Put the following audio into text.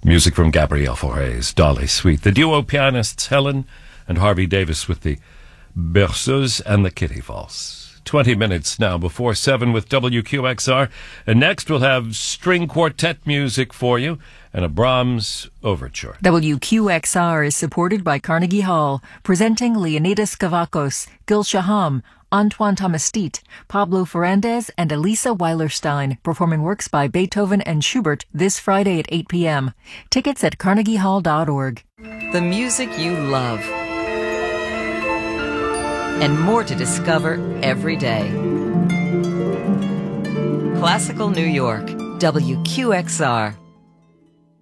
Music from Gabriel Fauré, Dolly Suite. The duo pianists Helen and Harvey Davis with the Berceuse and the Kitty Valse. 20 minutes now before 7 with WQXR. And next we'll have string quartet music for you and a Brahms overture. WQXR is supported by Carnegie Hall, presenting Leonidas Kavakos, Gil Shaham, Antoine Thomas-Steet, Pablo Ferrandez, and Elisa Weilerstein, performing works by Beethoven and Schubert this Friday at 8 p.m. Tickets at carnegiehall.org. The music you love. And more to discover every day. Classical New York, WQXR.